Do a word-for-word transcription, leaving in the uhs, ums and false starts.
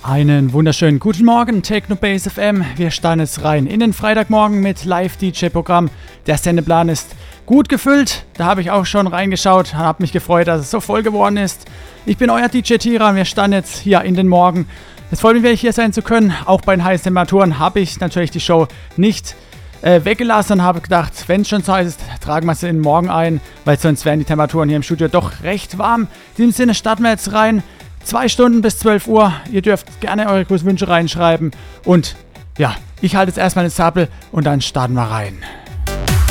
Einen wunderschönen guten Morgen, Technobase F M. Wir starten jetzt rein in den Freitagmorgen mit Live-D J-Programm. Der Sendeplan ist gut gefüllt. Da habe ich auch schon reingeschaut, habe mich gefreut, dass es so voll geworden ist. Ich bin euer D J Tira. Wir starten jetzt hier in den Morgen. Es freut mich, hier sein zu können. Auch bei den heißen Temperaturen habe ich natürlich die Show nicht äh, weggelassen und habe gedacht, wenn es schon so heiß ist, tragen wir es in den Morgen ein, weil sonst wären die Temperaturen hier im Studio doch recht warm. In diesem Sinne starten wir jetzt rein. Zwei Stunden bis zwölf Uhr. Ihr dürft gerne eure Grußwünsche reinschreiben. Und ja, ich halte jetzt erstmal den Stapel und dann starten wir rein.